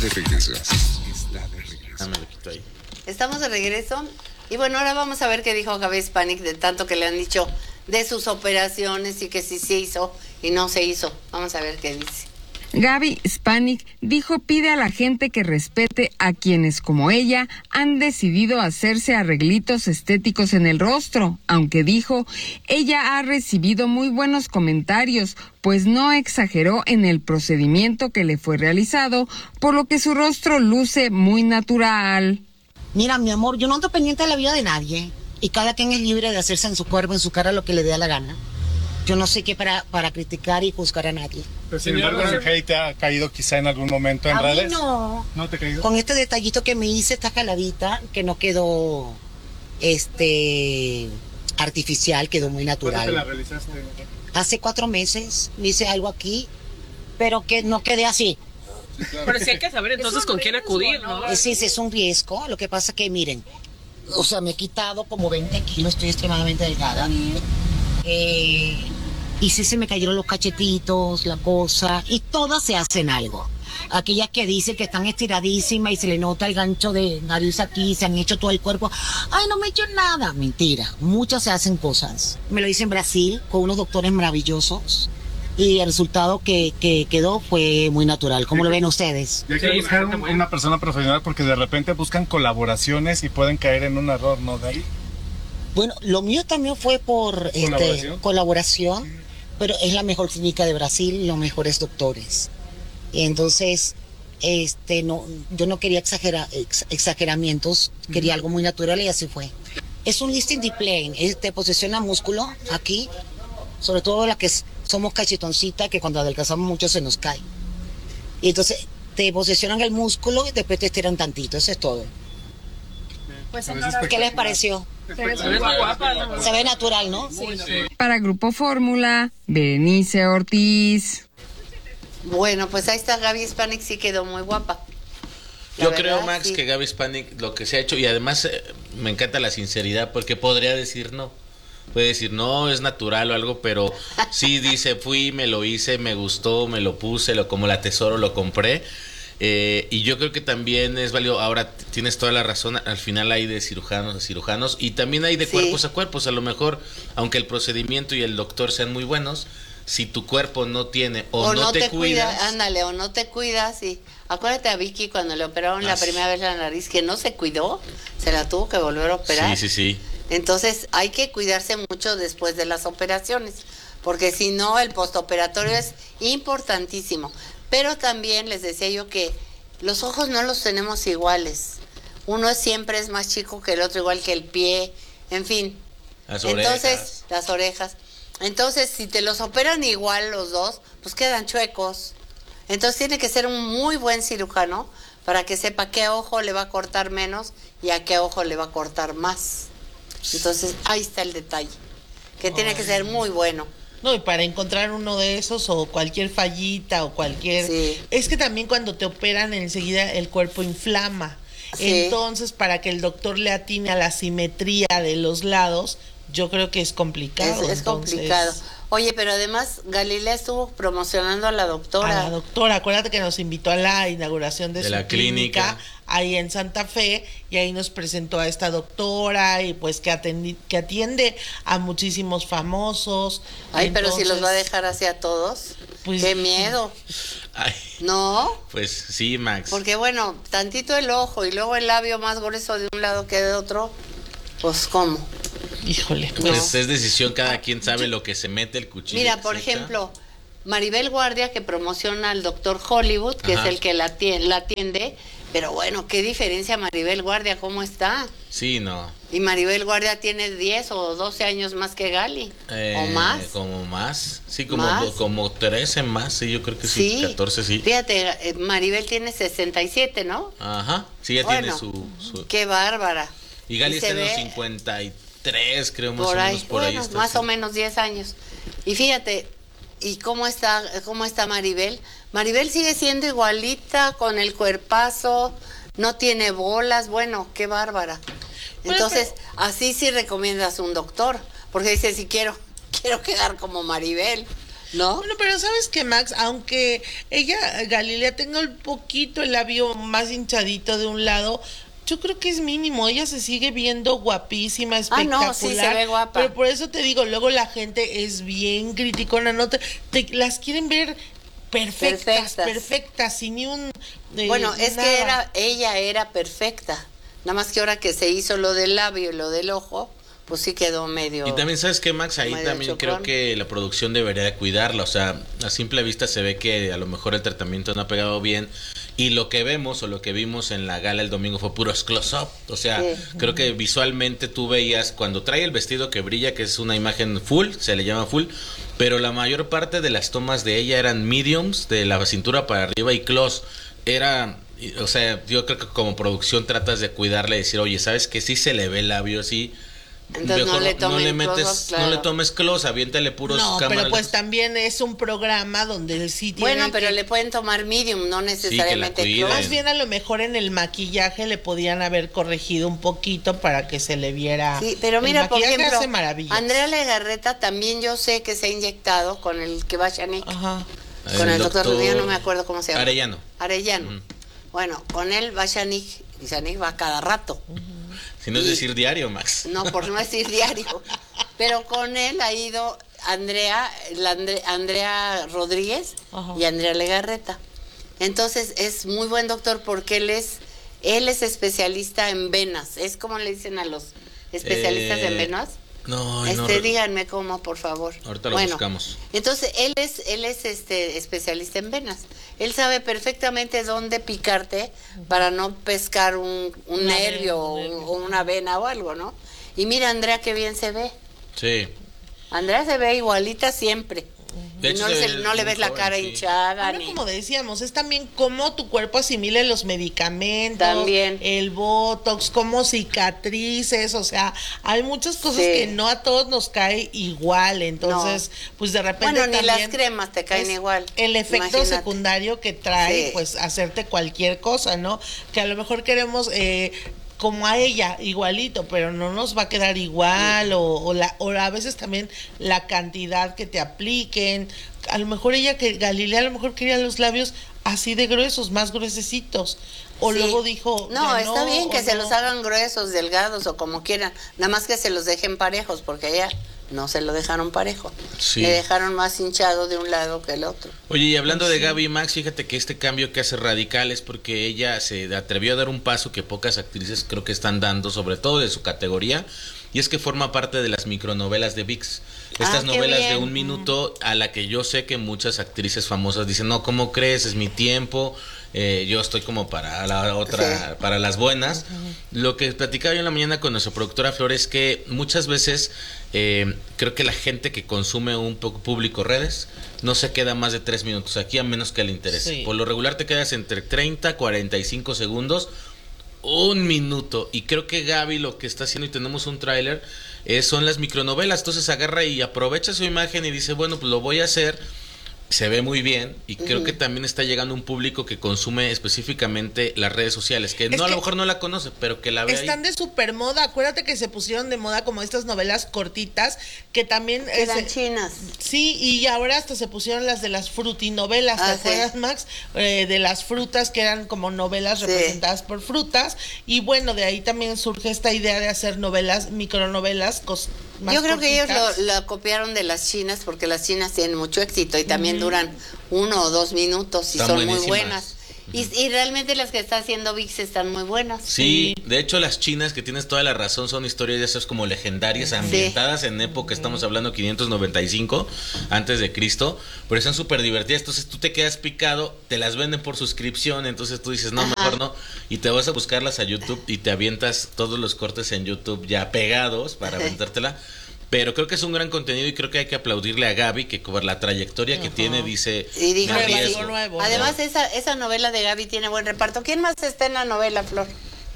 de regreso. Ah, me lo quito ahí. Estamos de regreso. Y bueno, ahora vamos a ver qué dijo Gaby Spanik de tanto que le han dicho de sus operaciones y que sí se hizo y no se hizo. Vamos a ver qué dice. Gaby Spanik dijo pide a la gente que respete a quienes como ella han decidido hacerse arreglitos estéticos en el rostro, aunque dijo ella ha recibido muy buenos comentarios, pues no exageró en el procedimiento que le fue realizado, por lo que su rostro luce muy natural. Mira, mi amor, yo no ando pendiente de la vida de nadie y cada quien es libre de hacerse en su cuerpo, en su cara, lo que le dé la gana. Yo no sé qué para criticar y juzgar a nadie. Pero sin embargo, el hate te ha caído quizá en algún momento en redes. No. ¿No te ha caído? Con este detallito que me hice, esta jaladita, que no quedó artificial, quedó muy natural. ¿Cuándo te la realizaste? Hace 4 meses me hice algo aquí, pero que no quedé así. Sí, claro. Pero sí hay que saber entonces con quién acudir, ¿no? Sí, es un riesgo. Lo que pasa que, miren, o sea, me he quitado como 20 kilos, estoy extremadamente delgada. Y sí se me cayeron los cachetitos, la cosa, y todas se hacen algo. Aquellas que dicen que están estiradísimas y se le nota el gancho de nariz aquí, se han hecho todo el cuerpo. Ay, no me he hecho nada. Mentira, muchas se hacen cosas. Me lo hice en Brasil con unos doctores maravillosos y el resultado que quedó fue muy natural. ¿Cómo lo ven ustedes? Y hay que buscar una persona profesional porque de repente buscan colaboraciones y pueden caer en un error, ¿no, Gaby? Bueno, lo mío también fue por colaboración, pero es la mejor clínica de Brasil, los mejores doctores. Y entonces, yo no quería exageramientos, quería algo muy natural y así fue. Es un lifting deep plane, te posiciona músculo aquí, sobre todo la que somos cachetoncitas, que cuando adelgazamos mucho se nos cae. Y entonces te posicionan el músculo y después te estiran tantito, eso es todo. Pues, ¿qué les pareció? Se ve muy guapa, ¿no? Se ve natural, ¿no? Sí. Para Grupo Fórmula, Berenice Ortiz. Bueno, pues ahí está Gaby Spanik, sí quedó muy guapa. Yo creo, Max, que Gaby Spanik lo que se ha hecho, y además me encanta la sinceridad, porque podría decir no. Puede decir, no, es natural o algo, pero sí dice, fui, me lo hice, me gustó, me lo puse, como la atesoro, lo compré. Y yo creo que también es válido. Ahora tienes toda la razón, al final hay de cirujanos a cirujanos y también hay de cuerpos a cuerpos. A lo mejor, aunque el procedimiento y el doctor sean muy buenos, si tu cuerpo no tiene o no te cuidas, ándale, o no te cuidas. Y acuérdate a Vicky cuando le operaron la primera vez la nariz, que no se cuidó, se la tuvo que volver a operar. Sí. Entonces hay que cuidarse mucho después de las operaciones, porque si no el postoperatorio es importantísimo. Pero también les decía yo que los ojos no los tenemos iguales. Uno siempre es más chico que el otro, igual que el pie, en fin. Las orejas. Entonces, si te los operan igual los dos, pues quedan chuecos. Entonces tiene que ser un muy buen cirujano para que sepa qué ojo le va a cortar menos y a qué ojo le va a cortar más. Entonces, ahí está el detalle, que tiene que ser muy bueno. No, y para encontrar uno de esos o cualquier fallita o cualquier... Sí. Es que también cuando te operan enseguida el cuerpo inflama. Sí. Entonces, para que el doctor le atine a la simetría de los lados, yo creo que es complicado. Es complicado. Oye, pero además Galilea estuvo promocionando a la doctora. A la doctora, acuérdate que nos invitó a la inauguración de su la clínica ahí en Santa Fe, y ahí nos presentó a esta doctora y pues que atiende a muchísimos famosos. Ay, entonces, pero si los va a dejar así a todos, pues, qué miedo. Ay, ¿no? Pues sí, Max. Porque bueno, tantito el ojo y luego el labio más grueso de un lado que de otro, pues ¿cómo? Híjole, pues es decisión, cada quien sabe lo que se mete el cuchillo. Mira, por ejemplo, Maribel Guardia, que promociona al doctor Hollywood, que es el que la atiende, pero bueno, qué diferencia Maribel Guardia, ¿cómo está? Sí, no. Y Maribel Guardia tiene 10 o 12 años más que Gali, o más. Como más, sí, como 13 más, sí, yo creo que sí, 14, sí. Fíjate, Maribel tiene 67, ¿no? Ajá, sí, ya tiene su... Qué bárbara. Y Gali está en los 53, creo, más o menos por ahí está. Más o menos 10 años. Y fíjate, ¿y cómo está Maribel? Maribel sigue siendo igualita, con el cuerpazo, no tiene bolas, bueno, qué bárbara. Entonces, así sí recomiendas un doctor, porque dice, si quiero quedar como Maribel. ¿no? Bueno, pero ¿sabes qué, Max? Aunque Galilea, tenga un poquito el labio más hinchadito de un lado, yo creo que es mínimo. Ella se sigue viendo guapísima, espectacular. No, sí, se ve guapa. Pero por eso te digo, luego la gente es bien criticona, ¿no? Las quieren ver perfectas, sin ni un... bueno, es nada. que ella era perfecta. Nada más que ahora que se hizo lo del labio y lo del ojo, pues sí quedó medio... Y también, ¿sabes qué, Max? Ahí también chocón. creo que la producción debería de cuidarla. O sea, a simple vista se ve que a lo mejor el tratamiento no ha pegado bien. Y lo que vemos o lo que vimos en la gala el domingo fue puros close-up. O sea, creo que visualmente tú veías cuando trae el vestido que brilla, que es una imagen full, se le llama full. Pero la mayor parte de las tomas de ella eran mediums, de la cintura para arriba, y close. O sea, yo creo que como producción tratas de cuidarle y decir, oye, ¿sabes qué? Sí se le ve el labio, sí. Entonces mejor no le no le tomes close, aviéntale puros No, cámaras. pero pues también es un programa donde sí tiene Bueno, pero le pueden tomar medium, no necesariamente cuiden. close. más bien a lo mejor en el maquillaje le podían haber corregido un poquito para que se le viera. Sí, pero el mira, por maquillaje ejemplo, hace maravillas. Andrea Legarreta también yo sé que se ha inyectado con el que va Shanik. Ajá. Con el doctor Rudía, no me acuerdo cómo se llama. Arellano. Bueno, con él va Shanik, y Shanik va cada rato. Si no es decir diario, Max. No, por no decir diario. Pero con él ha ido Andrea Rodríguez y Andrea Legarreta. Entonces es muy buen doctor porque él es especialista en venas. Es como le dicen a los especialistas en venas. No, díganme cómo, por favor. Ahorita lo buscamos. Entonces él es especialista en venas. Él sabe perfectamente dónde picarte para no pescar un nervio o una vena o algo, ¿no? Y mira, Andrea, qué bien se ve. Sí. Andrea se ve igualita siempre. De hecho, no le ves la cara hinchada. Ahora, como decíamos, es también cómo tu cuerpo asimile los medicamentos, También. el botox, cómo cicatrices, o sea, hay muchas cosas que no a todos nos cae igual, entonces, pues de repente bueno, ni también las cremas te caen igual. el efecto Imagínate. secundario que trae, pues hacerte cualquier cosa, ¿no? Que a lo mejor queremos como a ella, igualito, pero no nos va a quedar igual, o a veces también la cantidad que te apliquen. A lo mejor Galilea a lo mejor quería los labios así de gruesos, más gruesecitos. O luego dijo... No, está bien que se los hagan gruesos, delgados o como quieran. Nada más que se los dejen parejos, porque ella no se lo dejaron parejo. Sí. Le dejaron más hinchado de un lado que el otro. Oye, y hablando de Gaby y Max, fíjate que este cambio que hace radical es porque ella se atrevió a dar un paso que pocas actrices creo que están dando, sobre todo de su categoría, y es que forma parte de las micronovelas de ViX. Estas novelas de 1 minuto a la que yo sé que muchas actrices famosas dicen, no, ¿cómo crees? Es mi tiempo, yo estoy como para la otra, para las buenas. Lo que platicaba yo en la mañana con nuestra productora Flores es que muchas veces creo que la gente que consume un poco público redes no se queda más de 3 minutos aquí, a menos que le interese. Sí. Por lo regular te quedas entre 30, 45 segundos, 1 minuto. Y creo que Gaby lo que está haciendo, y tenemos un tráiler, son las micronovelas. Entonces agarra y aprovecha su imagen y dice, bueno, pues lo voy a hacer. Se ve muy bien y creo que también está llegando un público que consume específicamente las redes sociales, que a lo mejor no la conoce, pero que la ve están ahí. de super moda. Acuérdate que se pusieron de moda como estas novelas cortitas que también Eran chinas. Sí, y ahora hasta se pusieron las de las frutinovelas, ¿te acuerdas, Max? De las frutas, que eran como novelas representadas por frutas, y bueno, de ahí también surge esta idea de hacer novelas, micronovelas más Yo creo que ellos cortitas. lo copiaron de las chinas, porque las chinas tienen mucho éxito y también duran 1 o 2 minutos y Están son buenísimas. muy buenas. Y realmente las que está haciendo ViX están muy buenas. Sí, de hecho las chinas, que tienes toda la razón, son historias de esas como legendarias, ambientadas en época, estamos hablando 595 antes de Cristo, pero están súper divertidas. Entonces tú te quedas picado, te las venden por suscripción, entonces tú dices, no, mejor no, y te vas a buscarlas a YouTube y te avientas todos los cortes en YouTube ya pegados para aventártela. Pero creo que es un gran contenido y creo que hay que aplaudirle a Gaby, que por la trayectoria que tiene, dice, Y dijo me que arriesgo. algo nuevo. Además, esa novela de Gaby tiene buen reparto. ¿Quién más está en la novela, Flor?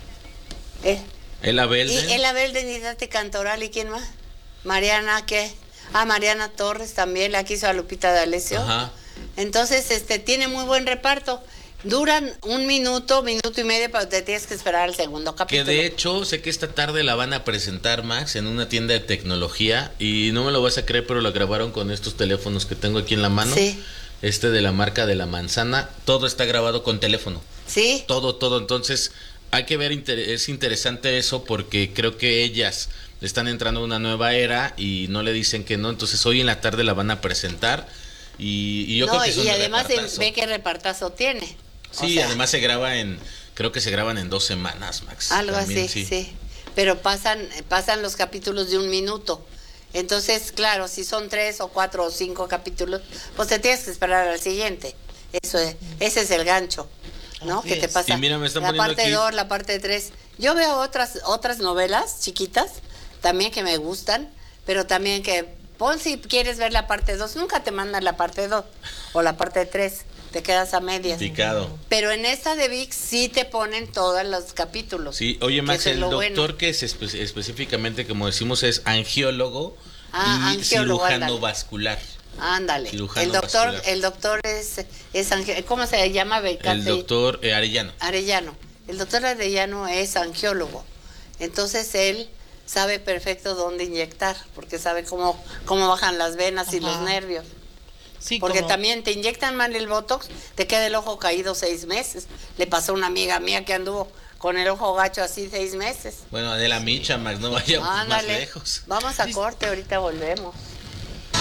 Ella Belden. Y Ella Belden y Date Cantoral. ¿Y quién más? Mariana, ¿qué? Mariana Torres también, la que hizo a Lupita D'Alessio. Ajá. Entonces, tiene muy buen reparto. Duran un minuto, minuto y medio, pero te tienes que esperar al segundo Que capítulo. de hecho, sé que esta tarde la van a presentar, Max, en una tienda de tecnología. Y no me lo vas a creer, pero la grabaron con estos teléfonos que tengo aquí en la mano. Sí. De la marca de la manzana. Todo está grabado con teléfono. Sí. Todo. Entonces, hay que ver, es interesante eso porque creo que ellas están entrando a una nueva era y no le dicen que no. Entonces, hoy en la tarde la van a presentar. Y yo creo que es un además repartazo. ve qué repartazo tiene. Sí, además creo que se graban en 2 semanas, Max. Algo También, así, sí. Pero pasan los capítulos de un minuto. Entonces, claro, si son 3 o 4 o 5 capítulos, pues te tienes que esperar al siguiente. Ese es el gancho, ¿no? Así que te es. pasa. Y mira, me están la poniendo parte aquí- 2, la parte 3. Yo veo otras novelas chiquitas también que me gustan, pero también que pon si quieres ver la parte 2, nunca te mandan la parte 2 o la parte 3, te quedas a medias. Picado. Pero en esta de VIX sí te ponen todos los capítulos. Sí, oye, que Max, eso es el lo doctor bueno. que es específicamente, como decimos, es angiólogo y Angiólogo, cirujano ándale. vascular. Ándale. Cirujano El vascular. doctor es ¿cómo se llama? El doctor Arellano. Arellano. El doctor Arellano es angiólogo. Entonces él sabe perfecto dónde inyectar, porque sabe cómo bajan las venas y los Ajá. nervios. Sí, Porque como- también te inyectan mal el Botox, te queda el ojo caído 6 meses. Le pasó a una amiga mía que anduvo con el ojo gacho así 6 meses. Bueno, de la micha, Max, no vayamos más Ándale. lejos. Vamos a corte, ahorita volvemos.